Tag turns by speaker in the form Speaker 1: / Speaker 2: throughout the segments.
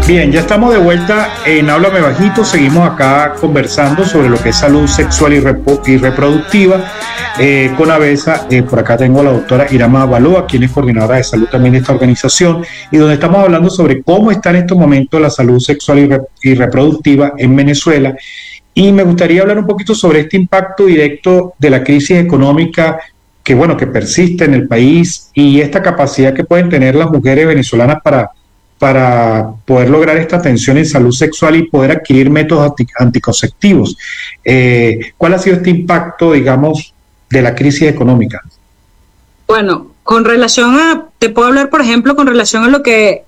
Speaker 1: Bien, ya estamos de vuelta en Háblame Bajito. Seguimos acá conversando sobre lo que es salud sexual y reproductiva con ABESA. Por acá tengo a la doctora Irama Balúa, quien es coordinadora de salud también de esta organización, y donde estamos hablando sobre cómo está en estos momentos la salud sexual y reproductiva en Venezuela. Y me gustaría hablar un poquito sobre este impacto directo de la crisis económica que, bueno, que persiste en el país, y esta capacidad que pueden tener las mujeres venezolanas para poder lograr esta atención en salud sexual y poder adquirir métodos anticonceptivos. ¿Cuál ha sido este impacto, digamos, de la crisis económica?
Speaker 2: Bueno, con relación te puedo hablar, por ejemplo, con relación a lo que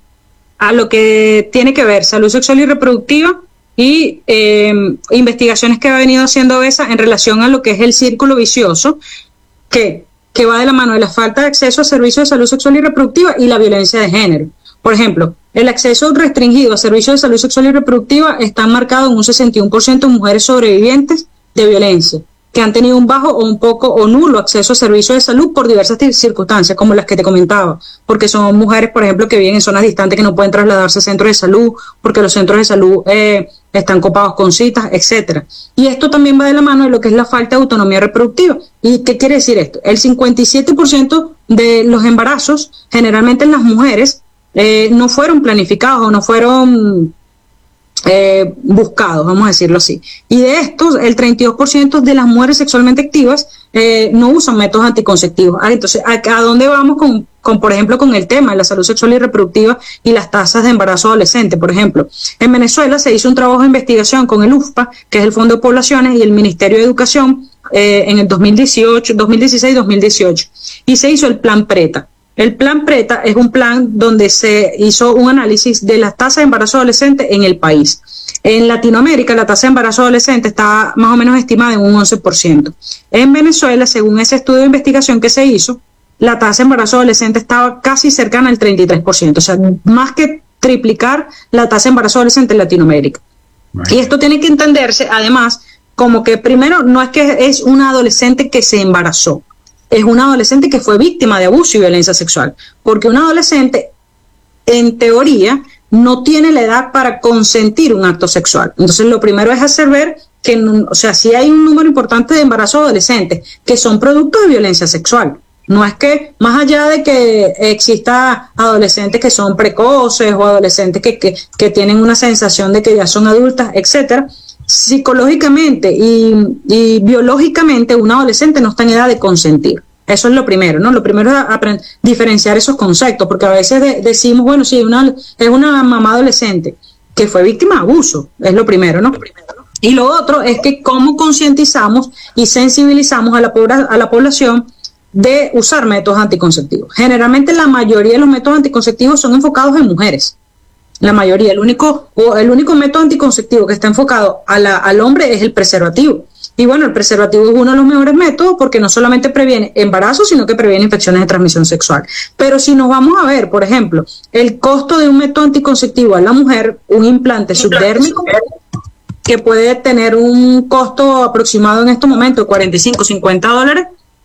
Speaker 2: tiene que ver salud sexual y reproductiva y investigaciones que ha venido haciendo ABESA en relación a lo que es el círculo vicioso que va de la mano de la falta de acceso a servicios de salud sexual y reproductiva y la violencia de género. Por ejemplo, el acceso restringido a servicios de salud sexual y reproductiva está marcado en un 61% de mujeres sobrevivientes de violencia, que han tenido un bajo o un poco o nulo acceso a servicios de salud por diversas circunstancias, como las que te comentaba, porque son mujeres, por ejemplo, que viven en zonas distantes que no pueden trasladarse a centros de salud, porque los centros de salud están copados con citas, etcétera. Y esto también va de la mano de lo que es la falta de autonomía reproductiva. ¿Y qué quiere decir esto? El 57% de los embarazos, generalmente en las mujeres, no fueron planificados o no fueron buscados, vamos a decirlo así. Y de estos, el 32% de las mujeres sexualmente activas no usan métodos anticonceptivos. Entonces, ¿a dónde vamos con, por ejemplo, con el tema de la salud sexual y reproductiva y las tasas de embarazo adolescente? Por ejemplo, en Venezuela se hizo un trabajo de investigación con el UFPA, que es el Fondo de Poblaciones, y el Ministerio de Educación en el 2016-2018, y se hizo el Plan PRETA. El Plan PRETA es un plan donde se hizo un análisis de las tasas de embarazo adolescente en el país. En Latinoamérica la tasa de embarazo adolescente está más o menos estimada en un 11%. En Venezuela, según ese estudio de investigación que se hizo, la tasa de embarazo adolescente estaba casi cercana al 33%, o sea, más que triplicar la tasa de embarazo adolescente en Latinoamérica. Y esto tiene que entenderse, además, como que primero no es que es una adolescente que se embarazó, es una adolescente que fue víctima de abuso y violencia sexual, porque un adolescente, en teoría, no tiene la edad para consentir un acto sexual. Entonces, lo primero es hacer ver que, o sea, sí hay un número importante de embarazos adolescentes que son productos de violencia sexual. No es que, más allá de que exista adolescentes que son precoces o adolescentes que tienen una sensación de que ya son adultas, etcétera, psicológicamente y biológicamente un adolescente no está en edad de consentir. Eso es lo primero, ¿no? Lo primero es diferenciar esos conceptos, porque a veces decimos, bueno, sí, es una mamá adolescente que fue víctima de abuso, es lo primero, ¿no? Y lo otro es que cómo concientizamos y sensibilizamos a la población de usar métodos anticonceptivos. Generalmente la mayoría de los métodos anticonceptivos son enfocados en mujeres. La mayoría, el único método anticonceptivo que está enfocado al hombre es el preservativo. Y bueno, el preservativo es uno de los mejores métodos porque no solamente previene embarazo, sino que previene infecciones de transmisión sexual. Pero si nos vamos a ver, por ejemplo, el costo de un método anticonceptivo a la mujer, un implante subdérmico, que puede tener un costo aproximado en estos momentos de $45-50,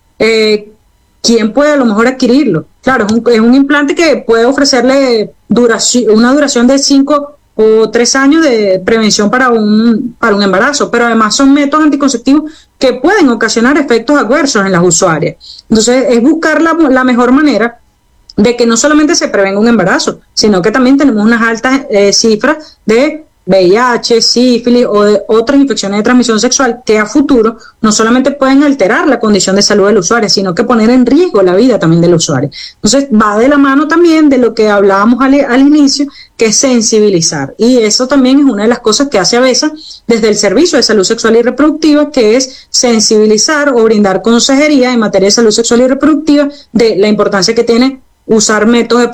Speaker 2: ¿quién puede a lo mejor adquirirlo? Claro, es un implante que puede ofrecerle una duración de 5 o 3 años de prevención para un embarazo, pero además son métodos anticonceptivos que pueden ocasionar efectos adversos en las usuarias. Entonces, es buscar la mejor manera de que no solamente se prevenga un embarazo, sino que también tenemos unas altas cifras de VIH, sífilis o de otras infecciones de transmisión sexual que a futuro no solamente pueden alterar la condición de salud del usuario, sino que poner en riesgo la vida también del usuario. Entonces va de la mano también de lo que hablábamos al inicio, que es sensibilizar. Y eso también es una de las cosas que hace ABESA desde el Servicio de Salud Sexual y Reproductiva, que es sensibilizar o brindar consejería en materia de salud sexual y reproductiva de la importancia que tiene usar métodos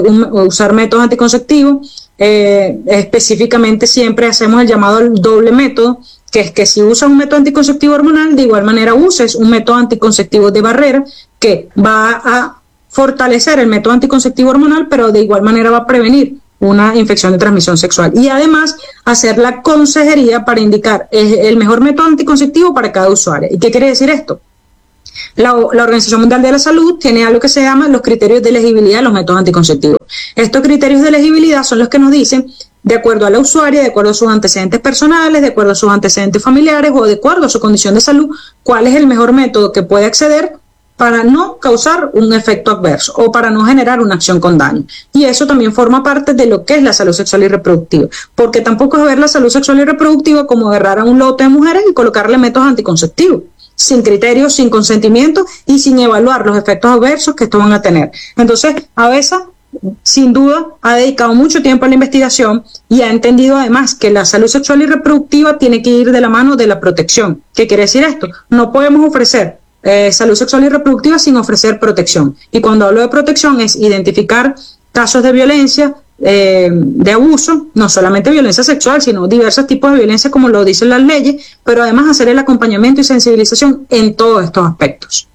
Speaker 2: anticonceptivos. Específicamente siempre hacemos el llamado al doble método, que es que si usas un método anticonceptivo hormonal, de igual manera uses un método anticonceptivo de barrera que va a fortalecer el método anticonceptivo hormonal, pero de igual manera va a prevenir una infección de transmisión sexual. Y además hacer la consejería para indicar el mejor método anticonceptivo para cada usuario. ¿Y qué quiere decir esto? La Organización Mundial de la Salud tiene algo que se llama los criterios de elegibilidad de los métodos anticonceptivos. Estos criterios de elegibilidad son los que nos dicen de acuerdo a la usuaria, de acuerdo a sus antecedentes personales, de acuerdo a sus antecedentes familiares o de acuerdo a su condición de salud, cuál es el mejor método que puede acceder para no causar un efecto adverso o para no generar una acción con daño. Y eso también forma parte de lo que es la salud sexual y reproductiva, porque tampoco es ver la salud sexual y reproductiva como agarrar a un lote de mujeres y colocarle métodos anticonceptivos, sin criterios, sin consentimiento y sin evaluar los efectos adversos que estos van a tener. Entonces, ABESA, sin duda, ha dedicado mucho tiempo a la investigación y ha entendido además que la salud sexual y reproductiva tiene que ir de la mano de la protección. ¿Qué quiere decir esto? No podemos ofrecer salud sexual y reproductiva sin ofrecer protección. Y cuando hablo de protección es identificar casos de violencia, de abuso, no solamente violencia sexual, sino diversos tipos de violencia como lo dicen las leyes, pero además hacer el acompañamiento y sensibilización en todos estos aspectos.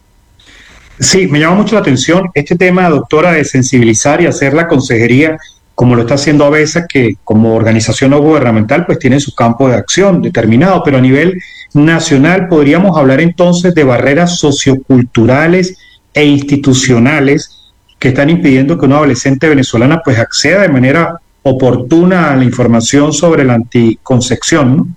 Speaker 1: Sí, me llama mucho la atención este tema, doctora, de sensibilizar y hacer la consejería, como lo está haciendo ABESA, que como organización no gubernamental pues tiene su campo de acción determinado, pero a nivel nacional podríamos hablar entonces de barreras socioculturales e institucionales que están impidiendo que una adolescente venezolana pues acceda de manera oportuna a la información sobre la anticoncepción, ¿no?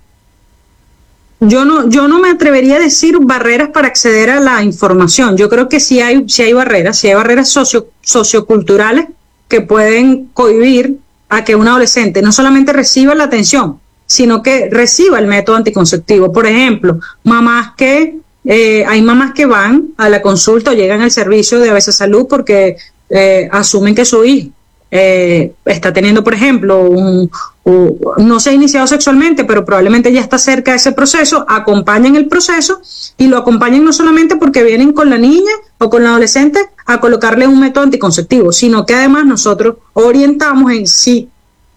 Speaker 2: Yo no me atrevería a decir barreras para acceder a la información. Yo creo que sí hay barreras socioculturales que pueden cohibir a que un adolescente no solamente reciba la atención, sino que reciba el método anticonceptivo. Por ejemplo, hay mamás que van a la consulta o llegan al servicio de ABESA Salud porque asumen que su hijo está teniendo, por ejemplo, no se ha iniciado sexualmente, pero probablemente ya está cerca de ese proceso, acompañan el proceso y lo acompañan no solamente porque vienen con la niña o con la adolescente a colocarle un método anticonceptivo, sino que además nosotros orientamos en sí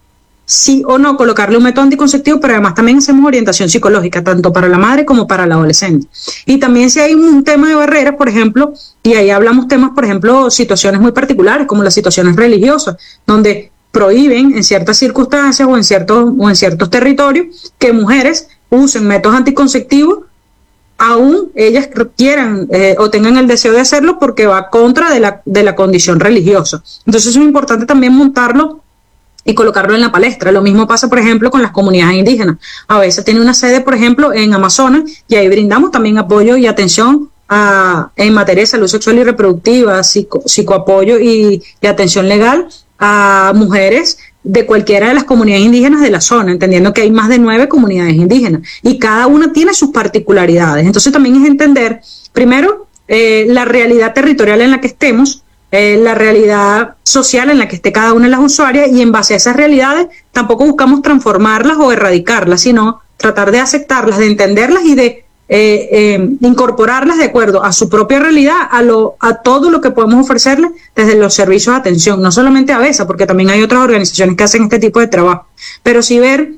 Speaker 2: o no colocarle un método anticonceptivo, pero además también hacemos orientación psicológica, tanto para la madre como para la adolescente. Y también si hay un tema de barreras, por ejemplo, y ahí hablamos temas, por ejemplo, situaciones muy particulares, como las situaciones religiosas, donde prohíben en ciertas circunstancias o en ciertos territorios que mujeres usen métodos anticonceptivos, aún ellas quieran o tengan el deseo de hacerlo porque va contra de la condición religiosa. Entonces es muy importante también montarlo y colocarlo en la palestra. Lo mismo pasa, por ejemplo, con las comunidades indígenas. A veces tiene una sede, por ejemplo, en Amazonas, y ahí brindamos también apoyo y atención en materia de salud sexual y reproductiva, psicoapoyo y atención legal a mujeres de cualquiera de las comunidades indígenas de la zona, entendiendo que hay más de 9 comunidades indígenas y cada una tiene sus particularidades. Entonces también es entender, primero, la realidad territorial en la que estemos, la realidad social en la que esté cada una de las usuarias, y en base a esas realidades tampoco buscamos transformarlas o erradicarlas, sino tratar de aceptarlas, de entenderlas y de incorporarlas de acuerdo a su propia realidad, a todo lo que podemos ofrecerles desde los servicios de atención, no solamente a ABESA, porque también hay otras organizaciones que hacen este tipo de trabajo, pero sí ver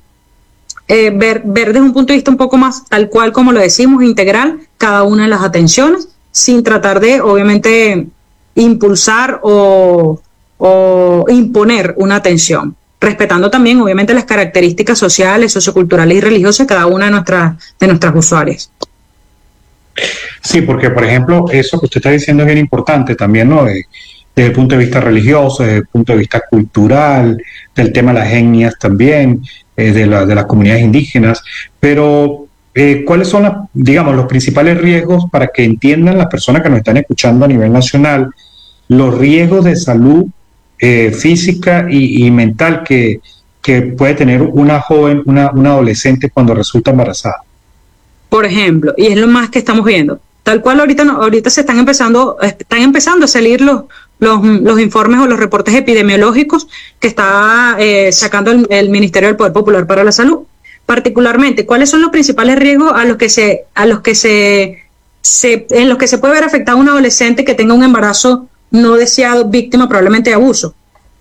Speaker 2: desde un punto de vista un poco más tal cual como lo decimos, integral, cada una de las atenciones, sin tratar de, obviamente, impulsar o imponer una atención, respetando también, obviamente, las características sociales, socioculturales y religiosas de cada una de nuestras usuarias.
Speaker 1: Sí, porque, por ejemplo, eso que usted está diciendo es bien importante también, ¿no? Desde el punto de vista religioso, desde el punto de vista cultural, del tema de las etnias también, de las comunidades indígenas, pero ¿cuáles son, los principales riesgos para que entiendan las personas que nos están escuchando a nivel nacional, los riesgos de salud física y mental que puede tener una joven, una adolescente cuando resulta embarazada?
Speaker 2: Por ejemplo, y es lo más que estamos viendo, tal cual ahorita se están empezando a salir los informes o los reportes epidemiológicos que está sacando el Ministerio del Poder Popular para la Salud. Particularmente, ¿cuáles son los principales riesgos en los que se puede ver afectado un adolescente que tenga un embarazo no deseado, víctima probablemente de abuso?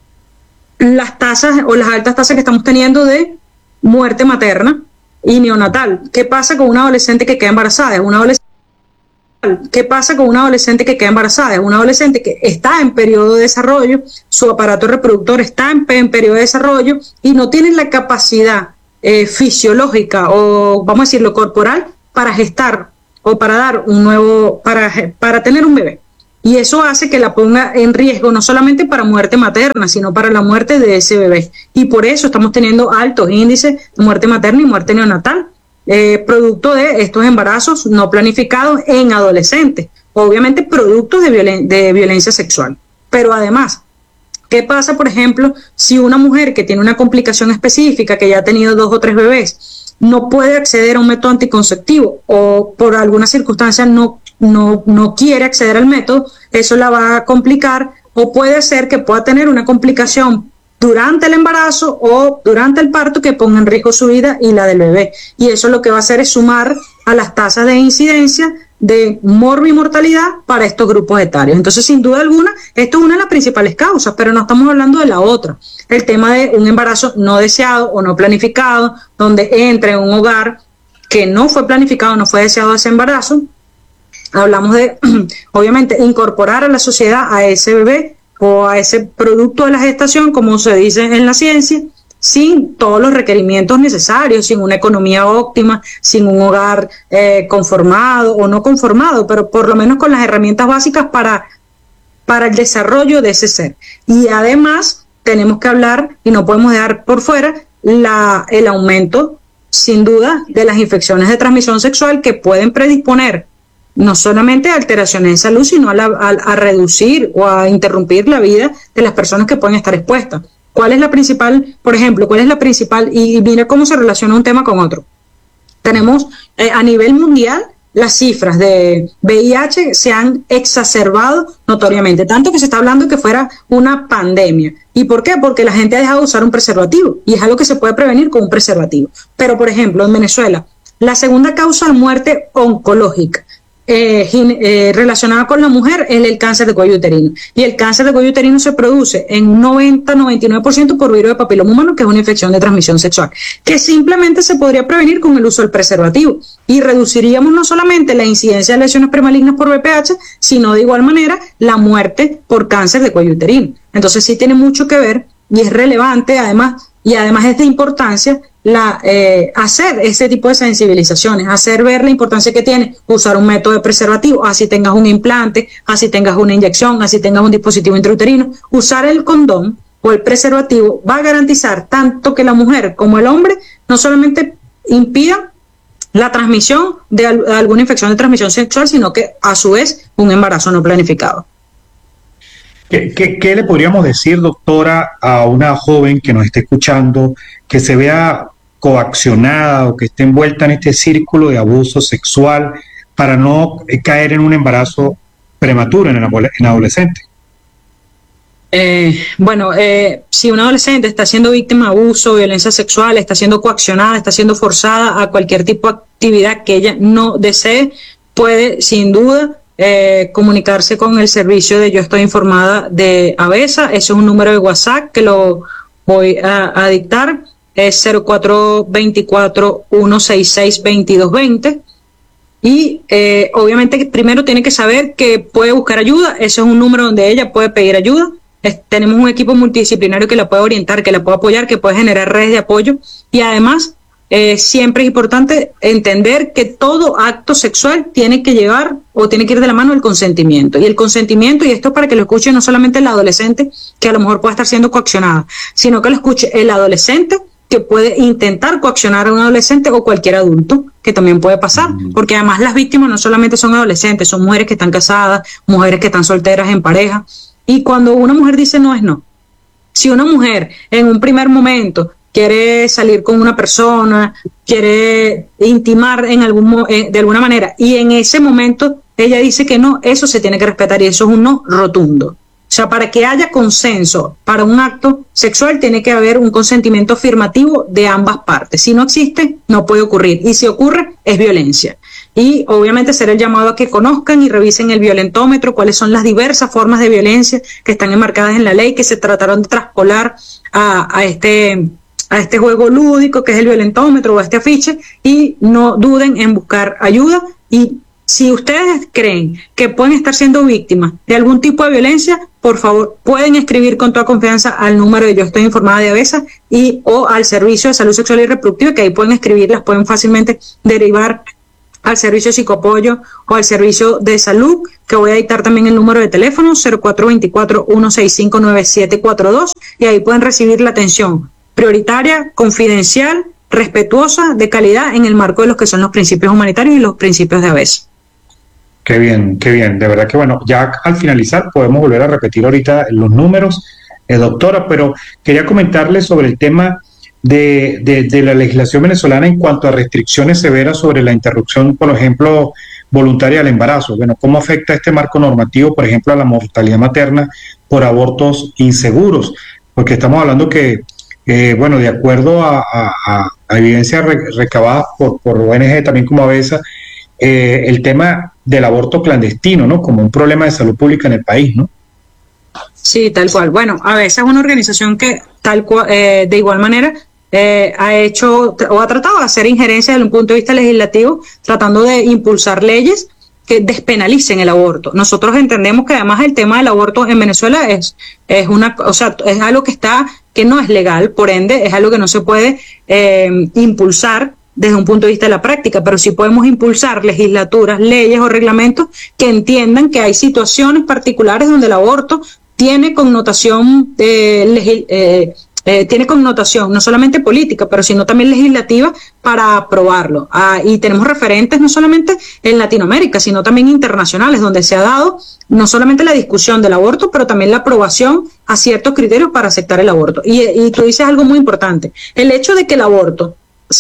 Speaker 2: Las tasas o las altas tasas que estamos teniendo de muerte materna y neonatal. ¿Qué pasa con una adolescente que queda embarazada? ¿Qué pasa con una adolescente que queda embarazada? Es una adolescente que está en periodo de desarrollo, su aparato reproductor está en periodo de desarrollo y no tiene la capacidad fisiológica o, vamos a decirlo, corporal para gestar o para dar para tener un bebé. Y eso hace que la ponga en riesgo no solamente para muerte materna, sino para la muerte de ese bebé. Y por eso estamos teniendo altos índices de muerte materna y muerte neonatal, producto de estos embarazos no planificados en adolescentes, obviamente productos de violencia sexual. Pero además, ¿qué pasa, por ejemplo, si una mujer que tiene una complicación específica, que ya ha tenido 2 o 3 bebés, no puede acceder a un método anticonceptivo o por alguna circunstancia no quiere acceder al método? Eso la va a complicar, o puede ser que pueda tener una complicación durante el embarazo o durante el parto que ponga en riesgo su vida y la del bebé. Y eso lo que va a hacer es sumar a las tasas de incidencia de morbimortalidad para estos grupos etarios. Entonces, sin duda alguna, esto es una de las principales causas, pero no estamos hablando de la otra. El tema de un embarazo no deseado o no planificado, donde entra en un hogar que no fue planificado, no fue deseado ese embarazo. Hablamos de, obviamente, incorporar a la sociedad a ese bebé o a ese producto de la gestación, como se dice en la ciencia, sin todos los requerimientos necesarios, sin una economía óptima, sin un hogar conformado o no conformado, pero por lo menos con las herramientas básicas para el desarrollo de ese ser. Y además tenemos que hablar, y no podemos dejar por fuera, el aumento, sin duda, de las infecciones de transmisión sexual que pueden predisponer no solamente a alteraciones de salud, sino a reducir o a interrumpir la vida de las personas que pueden estar expuestas. ¿Cuál es la principal, por ejemplo, y mira cómo se relaciona un tema con otro? Tenemos a nivel mundial las cifras de VIH se han exacerbado notoriamente, tanto que se está hablando que fuera una pandemia. ¿Y por qué? Porque la gente ha dejado de usar un preservativo, y es algo que se puede prevenir con un preservativo. Pero, por ejemplo, en Venezuela, la segunda causa de muerte oncológica relacionada con la mujer es el cáncer de cuello uterino, y el cáncer de cuello uterino se produce en 90-99% por virus de papiloma humano, que es una infección de transmisión sexual, que simplemente se podría prevenir con el uso del preservativo, y reduciríamos no solamente la incidencia de lesiones premalignas por VPH, sino de igual manera la muerte por cáncer de cuello uterino. Entonces sí tiene mucho que ver, y es relevante además es de importancia hacer ese tipo de sensibilizaciones, hacer ver la importancia que tiene usar un método de preservativo, así tengas un implante, así tengas una inyección, así tengas un dispositivo intrauterino. Usar el condón o el preservativo va a garantizar tanto que la mujer como el hombre no solamente impida la transmisión de alguna infección de transmisión sexual, sino que a su vez un embarazo no planificado.
Speaker 1: ¿Qué le podríamos decir, doctora, a una joven que nos esté escuchando, que se vea coaccionada o que esté envuelta en este círculo de abuso sexual para no caer en un embarazo prematuro en adolescente?
Speaker 2: Si una adolescente está siendo víctima de abuso, violencia sexual, está siendo coaccionada, está siendo forzada a cualquier tipo de actividad que ella no desee, puede sin duda comunicarse con el servicio de Yo Estoy Informada de ABESA. Ese es un número de WhatsApp que lo voy a dictar, es 0424-166-2220. Y obviamente primero tiene que saber que puede buscar ayuda. Ese es un número donde ella puede pedir ayuda. Tenemos un equipo multidisciplinario que la puede orientar, que la puede apoyar, que puede generar redes de apoyo. Y además siempre es importante entender que todo acto sexual tiene que llevar o tiene que ir de la mano del consentimiento. Y el consentimiento, y esto es para que lo escuche no solamente el adolescente, que a lo mejor puede estar siendo coaccionada, sino que lo escuche el adolescente que puede intentar coaccionar a un adolescente o cualquier adulto, que también puede pasar, porque además las víctimas no solamente son adolescentes, son mujeres que están casadas, mujeres que están solteras en pareja, y cuando una mujer dice no es no. Si una mujer en un primer momento quiere salir con una persona, quiere intimar de alguna manera, y en ese momento ella dice que no, eso se tiene que respetar, y eso es un no rotundo. O sea, para que haya consenso para un acto sexual tiene que haber un consentimiento afirmativo de ambas partes. Si no existe, no puede ocurrir, y si ocurre, es violencia. Y obviamente hacer el llamado a que conozcan y revisen el violentómetro, cuáles son las diversas formas de violencia que están enmarcadas en la ley, que se trataron de traspolar a este juego lúdico que es el violentómetro o a este afiche, y no duden en buscar ayuda. Y si ustedes creen que pueden estar siendo víctimas de algún tipo de violencia, por favor, pueden escribir con toda confianza al número de Yo Estoy Informada de ABESA o al Servicio de Salud Sexual y Reproductiva, que ahí pueden escribir, las pueden fácilmente derivar al servicio de psicoapoyo o al servicio de salud, que voy a dictar también el número de teléfono 0424-165-9742, y ahí pueden recibir la atención prioritaria, confidencial, respetuosa, de calidad, en el marco de los que son los principios humanitarios y los principios de ABES.
Speaker 1: Qué bien, de verdad que bueno, ya al finalizar podemos volver a repetir ahorita los números, doctora, pero quería comentarle sobre el tema de la legislación venezolana en cuanto a restricciones severas sobre la interrupción, por ejemplo, voluntaria del embarazo. Bueno, ¿cómo afecta este marco normativo, por ejemplo, a la mortalidad materna por abortos inseguros? Porque estamos hablando que, bueno, de acuerdo a evidencias recabadas por ONG también como ABESA, el tema del aborto clandestino, ¿no? Como un problema de salud pública en el país, ¿no?
Speaker 2: Sí, tal cual. Bueno, ABESA es una organización que tal cual, de igual manera, ha hecho o ha tratado de hacer injerencia desde un punto de vista legislativo, tratando de impulsar leyes que despenalicen el aborto. Nosotros entendemos que además el tema del aborto en Venezuela es una, o sea, es algo que no es legal, por ende es algo que no se puede impulsar desde un punto de vista de la práctica, pero sí podemos impulsar legislaturas, leyes o reglamentos que entiendan que hay situaciones particulares donde el aborto tiene connotación tiene connotación no solamente política, pero sino también legislativa para aprobarlo. Y tenemos referentes no solamente en Latinoamérica, sino también internacionales, donde se ha dado no solamente la discusión del aborto, pero también la aprobación a ciertos criterios para aceptar el aborto. Y tú dices algo muy importante, el hecho de que el aborto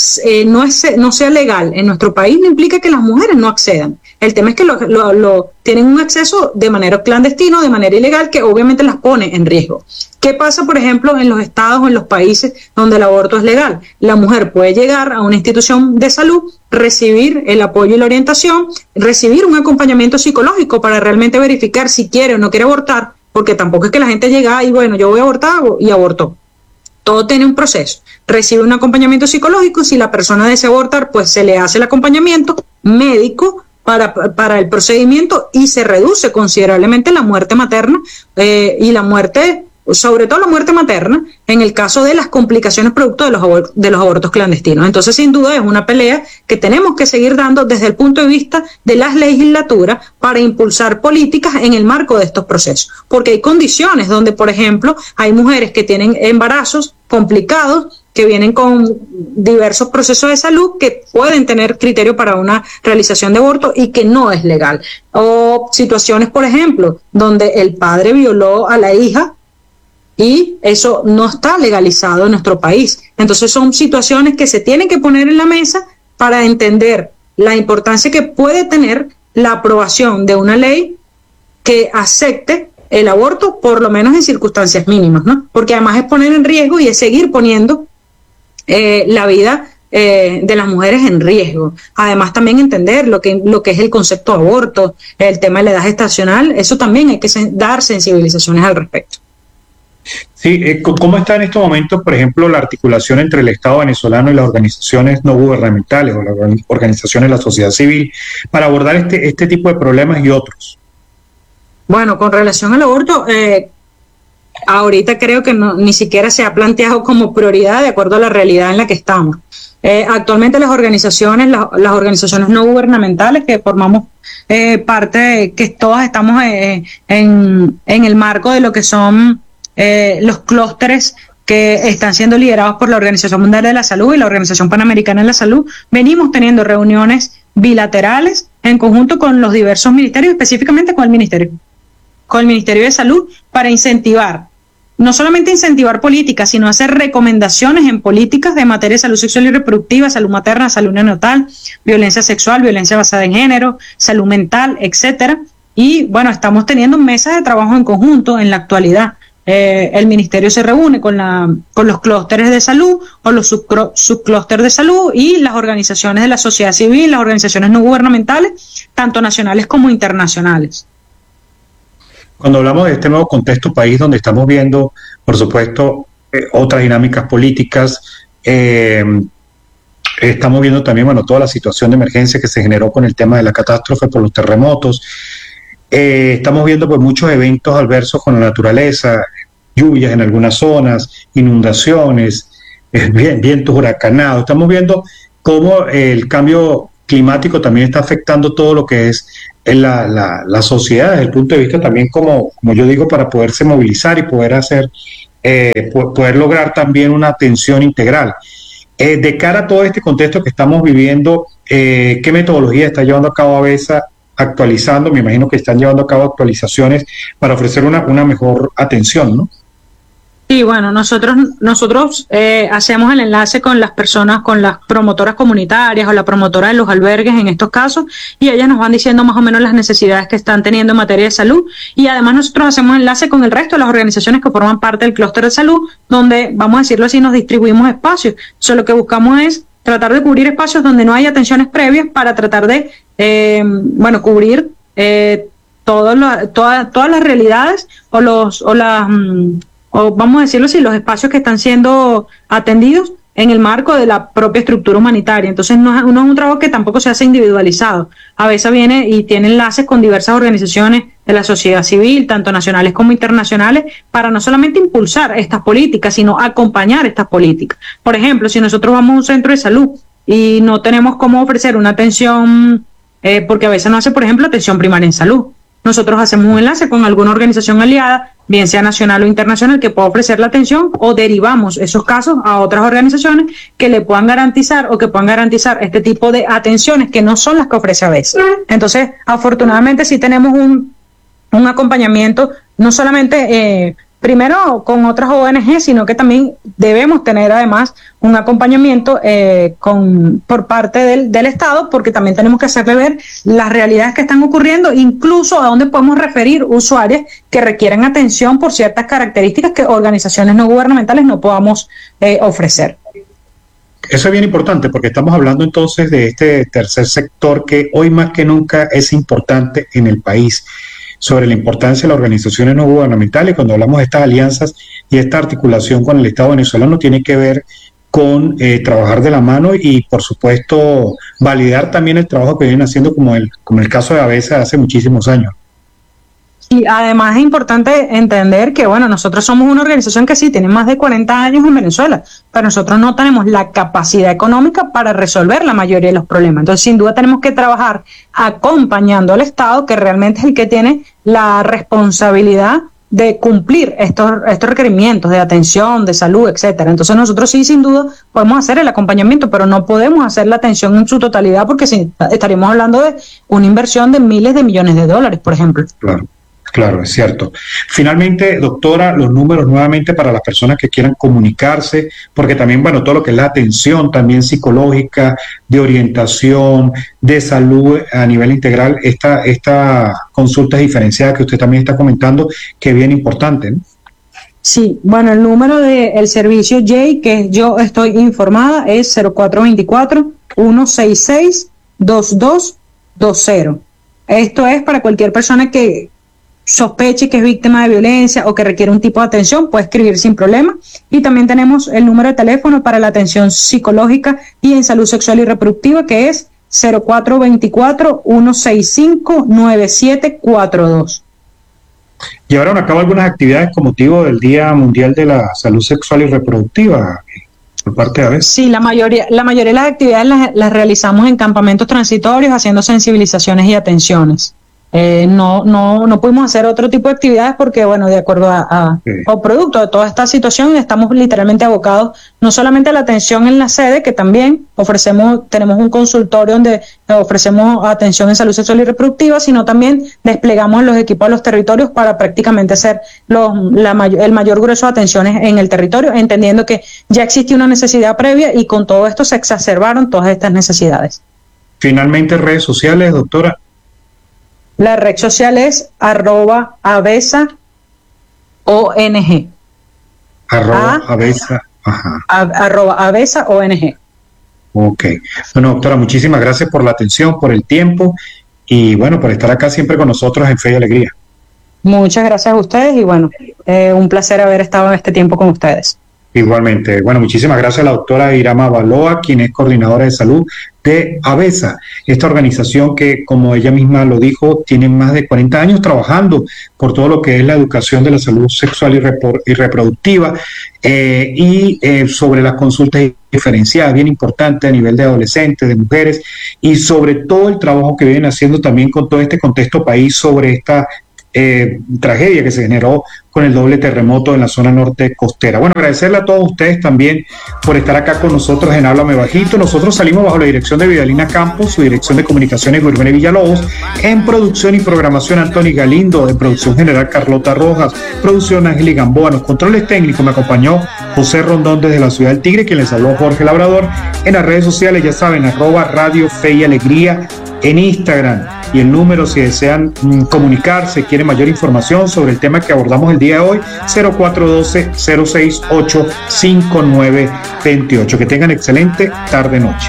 Speaker 2: no sea legal en nuestro país no implica que las mujeres no accedan. El tema es que tienen un acceso de manera clandestina, de manera ilegal, que obviamente las pone en riesgo. ¿Qué pasa, por ejemplo, en los estados o en los países donde el aborto es legal? La mujer puede llegar a una institución de salud, recibir el apoyo y la orientación, recibir un acompañamiento psicológico para realmente verificar si quiere o no quiere abortar, porque tampoco es que la gente llega y bueno, yo voy a abortar y abortó. Todo tiene un proceso. Recibe un acompañamiento psicológico, si la persona desea abortar, pues se le hace el acompañamiento médico para el procedimiento y se reduce considerablemente la muerte materna y la muerte, sobre todo la muerte materna, en el caso de las complicaciones producto de los abortos clandestinos. Entonces, sin duda, es una pelea que tenemos que seguir dando desde el punto de vista de las legislaturas para impulsar políticas en el marco de estos procesos. Porque hay condiciones donde, por ejemplo, hay mujeres que tienen embarazos complicados, que vienen con diversos procesos de salud que pueden tener criterio para una realización de aborto y que no es legal. O situaciones, por ejemplo, donde el padre violó a la hija y eso no está legalizado en nuestro país. Entonces son situaciones que se tienen que poner en la mesa para entender la importancia que puede tener la aprobación de una ley que acepte el aborto, por lo menos en circunstancias mínimas, ¿no? Porque además es poner en riesgo y es seguir poniendo la vida de las mujeres en riesgo. Además también entender lo que es el concepto de aborto, el tema de la edad gestacional, eso también hay que dar sensibilizaciones al respecto.
Speaker 1: Sí, ¿cómo está en estos momentos, por ejemplo, la articulación entre el Estado venezolano y las organizaciones no gubernamentales o las organizaciones de la sociedad civil para abordar este tipo de problemas y otros?
Speaker 2: Bueno, con relación al aborto, ahorita creo que ni siquiera se ha planteado como prioridad de acuerdo a la realidad en la que estamos. Actualmente las organizaciones no gubernamentales que formamos parte, que todas estamos en el marco de lo que son los clústeres que están siendo liderados por la Organización Mundial de la Salud y la Organización Panamericana de la Salud, venimos teniendo reuniones bilaterales en conjunto con los diversos ministerios, específicamente con el Ministerio de Salud, para incentivar, no solamente incentivar políticas, sino hacer recomendaciones en políticas de materia de salud sexual y reproductiva, salud materna, salud neonatal, violencia sexual, violencia basada en género, salud mental, etcétera. Y bueno, estamos teniendo mesas de trabajo en conjunto en la actualidad. El ministerio se reúne con los clústeres de salud o los subclústeres de salud y las organizaciones de la sociedad civil, las organizaciones no gubernamentales, tanto nacionales como internacionales.
Speaker 1: Cuando hablamos de este nuevo contexto país donde estamos viendo, por supuesto, otras dinámicas políticas, estamos viendo también, bueno, toda la situación de emergencia que se generó con el tema de la catástrofe por los terremotos. Estamos viendo pues muchos eventos adversos con la naturaleza, lluvias en algunas zonas, inundaciones, vientos huracanados. Estamos viendo cómo el cambio climático también está afectando todo lo que es la sociedad, desde el punto de vista también, como yo digo, para poderse movilizar y poder hacer, poder lograr también una atención integral. De cara a todo este contexto que estamos viviendo, ¿qué metodología está llevando a cabo ABESA actualizando? Me imagino que están llevando a cabo actualizaciones para ofrecer una mejor atención, ¿no?
Speaker 2: Sí, bueno, nosotros hacemos el enlace con las personas, con las promotoras comunitarias o la promotora de los albergues en estos casos, y ellas nos van diciendo más o menos las necesidades que están teniendo en materia de salud, y además nosotros hacemos enlace con el resto de las organizaciones que forman parte del clúster de salud, donde, vamos a decirlo así, nos distribuimos espacios. Eso lo que buscamos es tratar de cubrir espacios donde no hay atenciones previas para tratar de, cubrir todas las realidades o vamos a decirlo así, los espacios que están siendo atendidos en el marco de la propia estructura humanitaria. Entonces no es un trabajo que tampoco se hace individualizado. A veces viene y tiene enlaces con diversas organizaciones de la sociedad civil, tanto nacionales como internacionales, para no solamente impulsar estas políticas, sino acompañar estas políticas. Por ejemplo, si nosotros vamos a un centro de salud y no tenemos cómo ofrecer una atención, porque a veces no hace, por ejemplo, atención primaria en salud, nosotros hacemos un enlace con alguna organización aliada, bien sea nacional o internacional, que pueda ofrecer la atención, o derivamos esos casos a otras organizaciones que le puedan garantizar o que puedan garantizar este tipo de atenciones que no son las que ofrece ABESA. Entonces, afortunadamente sí tenemos un acompañamiento, no solamente primero con otras ONG, sino que también debemos tener además un acompañamiento por parte del Estado, porque también tenemos que hacerle ver las realidades que están ocurriendo, incluso a dónde podemos referir usuarios que requieren atención por ciertas características que organizaciones no gubernamentales no podamos ofrecer.
Speaker 1: Eso es bien importante, porque estamos hablando entonces de este tercer sector que hoy más que nunca es importante en el país, sobre la importancia de las organizaciones no gubernamentales. Cuando hablamos de estas alianzas y esta articulación con el Estado venezolano, tiene que ver con trabajar de la mano y, por supuesto, validar también el trabajo que vienen haciendo, como el caso de ABESA hace muchísimos años.
Speaker 2: Y además es importante entender que, bueno, nosotros somos una organización que sí tiene más de 40 años en Venezuela, pero nosotros no tenemos la capacidad económica para resolver la mayoría de los problemas. Entonces, sin duda tenemos que trabajar acompañando al Estado, que realmente es el que tiene la responsabilidad de cumplir estos requerimientos de atención, de salud, etcétera. Entonces nosotros sí, sin duda, podemos hacer el acompañamiento, pero no podemos hacer la atención en su totalidad, porque sí, estaríamos hablando de una inversión de miles de millones de dólares, por ejemplo.
Speaker 1: Claro, es cierto. Finalmente, doctora, los números nuevamente para las personas que quieran comunicarse, porque también, bueno, todo lo que es la atención también psicológica, de orientación, de salud a nivel integral, esta consulta diferenciada que usted también está comentando, que es bien importante, ¿no?
Speaker 2: Sí, bueno, el número del servicio J, que yo estoy informada, es 0424-166-2220. Esto es para cualquier persona que sospeche que es víctima de violencia o que requiere un tipo de atención, puede escribir sin problema. Y también tenemos el número de teléfono para la atención psicológica y en salud sexual y reproductiva, que es 0424-165-9742.
Speaker 1: Llevaron a cabo algunas actividades con motivo del Día Mundial de la Salud Sexual y Reproductiva por parte de ABESA.
Speaker 2: Sí, la mayoría de las actividades las realizamos en campamentos transitorios, haciendo sensibilizaciones y atenciones. No pudimos hacer otro tipo de actividades porque, bueno, de acuerdo o producto de toda esta situación, estamos literalmente abocados no solamente a la atención en la sede, que también tenemos un consultorio donde ofrecemos atención en salud sexual y reproductiva, sino también desplegamos los equipos a los territorios para prácticamente hacer el mayor grueso de atenciones en el territorio, entendiendo que ya existía una necesidad previa y con todo esto se exacerbaron todas estas necesidades.
Speaker 1: Finalmente, redes sociales, doctora.
Speaker 2: La red social es @ABESA ONG.
Speaker 1: @ABESA,
Speaker 2: @ABESA ONG.
Speaker 1: Ok. Bueno, doctora, muchísimas gracias por la atención, por el tiempo y, bueno, por estar acá siempre con nosotros en Fe y Alegría.
Speaker 2: Muchas gracias a ustedes y, bueno, un placer haber estado en este tiempo con ustedes.
Speaker 1: Igualmente. Bueno, muchísimas gracias a la doctora Irama Baloa, quien es coordinadora de salud de ABESA, esta organización que, como ella misma lo dijo, tiene más de 40 años trabajando por todo lo que es la educación de la salud sexual y reproductiva sobre las consultas diferenciadas, bien importante a nivel de adolescentes, de mujeres, y sobre todo el trabajo que vienen haciendo también con todo este contexto país sobre esta tragedia que se generó con el doble terremoto en la zona norte costera. Bueno, agradecerle a todos ustedes también por estar acá con nosotros en Háblame Bajito. Nosotros salimos bajo la dirección de Vidalina Campos, su dirección de comunicaciones Guillermo Villalobos, en producción y programación Anthony Galindo, en producción general Carlota Rojas, producción Ángel Gamboa, en los controles técnicos me acompañó José Rondón desde la ciudad del Tigre, quien les habló Jorge Labrador. En las redes sociales, ya saben, @Radio Fe y Alegría en Instagram, y el número si desean comunicarse, quieren mayor información sobre el tema que abordamos el día de hoy, 0412-068-5928. Que tengan excelente tarde-noche.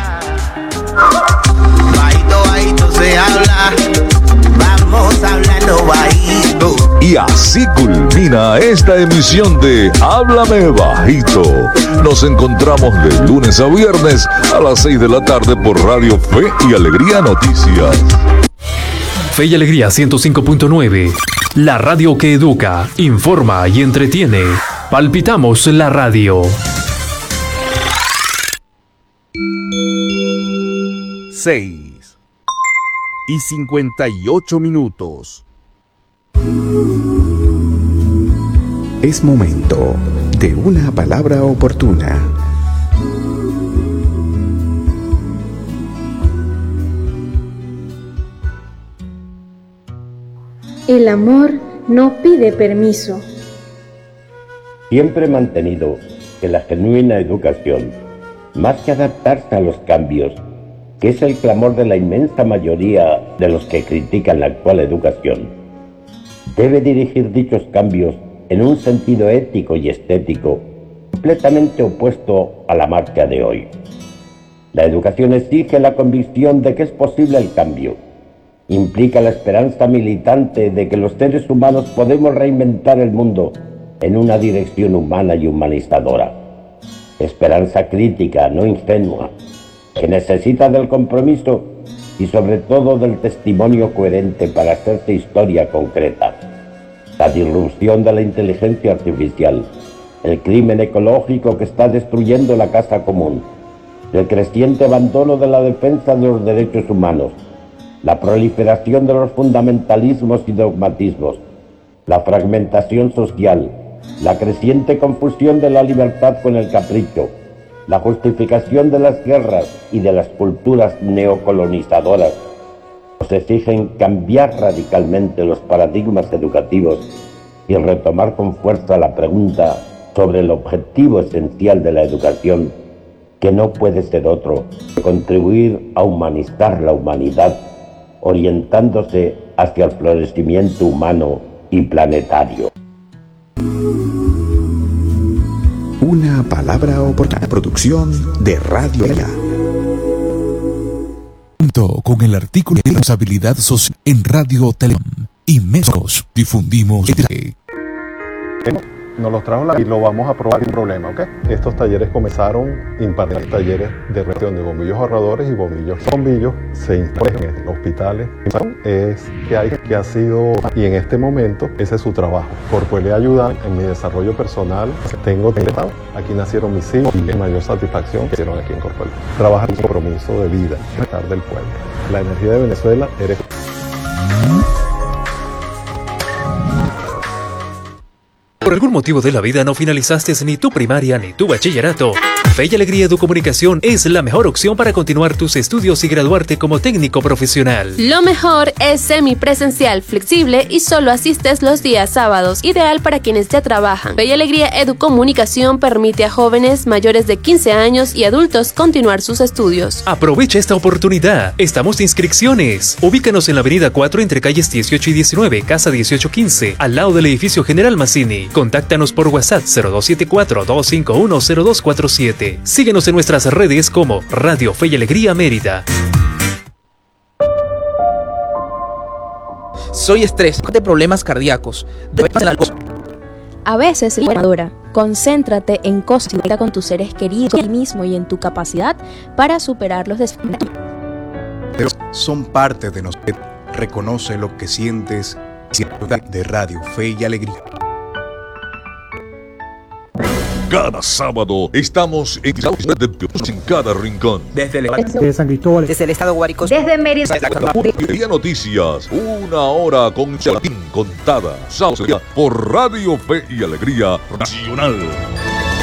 Speaker 3: Bajito, bajito se habla, vamos hablando bajito.
Speaker 4: Y así culmina esta emisión de Háblame Bajito. Nos encontramos de lunes a viernes a las 6 de la tarde por Radio Fe y Alegría Noticias.
Speaker 5: Fe y Alegría 105.9, la radio que educa, informa y entretiene. Palpitamos la radio.
Speaker 6: 6:58.
Speaker 7: Es momento de una palabra oportuna.
Speaker 8: El amor no pide permiso.
Speaker 9: Siempre he mantenido que la genuina educación, más que adaptarse a los cambios, que es el clamor de la inmensa mayoría de los que critican la actual educación, debe dirigir dichos cambios en un sentido ético y estético completamente opuesto a la marcha de hoy. La educación exige la convicción de que es posible el cambio. Implica la esperanza militante de que los seres humanos podemos reinventar el mundo en una dirección humana y humanizadora. Esperanza crítica, no ingenua, que necesita del compromiso y sobre todo del testimonio coherente para hacerse historia concreta. La disrupción de la inteligencia artificial, el crimen ecológico que está destruyendo la casa común, el creciente abandono de la defensa de los derechos humanos, la proliferación de los fundamentalismos y dogmatismos, la fragmentación social, la creciente confusión de la libertad con el capricho, la justificación de las guerras y de las culturas neocolonizadoras, nos exigen cambiar radicalmente los paradigmas educativos y retomar con fuerza la pregunta sobre el objetivo esencial de la educación, que no puede ser otro que contribuir a humanizar la humanidad, orientándose hacia el florecimiento humano y planetario.
Speaker 7: Una palabra oportuna. Producción de Radio Ya.
Speaker 4: Junto con el artículo de responsabilidad social en Radio Televisión y Mescos difundimos.
Speaker 10: Nos los trajo y lo vamos a probar sin problema, ¿ok? Estos talleres comenzaron impartiendo talleres de reacción de bombillos ahorradores y bombillos. Bombillos se instalan en hospitales. Es que hay que ha sido, y en este momento ese es su trabajo. Corpoel le ayuda en mi desarrollo personal. Tengo tentado. Aquí nacieron mis hijos y es mayor satisfacción que hicieron aquí en Corpoel. Trabajar un compromiso de vida, estar del pueblo. La energía de Venezuela eres.
Speaker 5: ¿Por algún motivo de la vida no finalizaste ni tu primaria ni tu bachillerato? Fe y Alegría Educomunicación es la mejor opción para continuar tus estudios y graduarte como técnico profesional.
Speaker 11: Lo mejor es semipresencial, flexible y solo asistes los días sábados, ideal para quienes ya trabajan. Fe y Alegría Educomunicación permite a jóvenes mayores de 15 años y adultos continuar sus estudios.
Speaker 5: Aprovecha esta oportunidad. Estamos de inscripciones. Ubícanos en la avenida 4 entre calles 18 y 19, casa 1815, al lado del edificio General Mazzini. Contáctanos por WhatsApp 0274-251-0247. Síguenos en nuestras redes como Radio Fe y Alegría Mérida.
Speaker 12: Soy estrés de problemas cardíacos.
Speaker 6: A veces es madura. Concéntrate en cosas que con tus seres queridos, en ti mismo y en tu capacidad para superar los desafíos.
Speaker 7: Son parte de nosotros. Reconoce lo que sientes. De Radio Fe y Alegría.
Speaker 4: Cada sábado estamos en cada rincón.
Speaker 12: Desde San Cristóbal, desde el estado Guárico, desde Mérida,
Speaker 4: Noticias, 1 hora con Chatín contada. Sábado por Radio Fe y Alegría Nacional.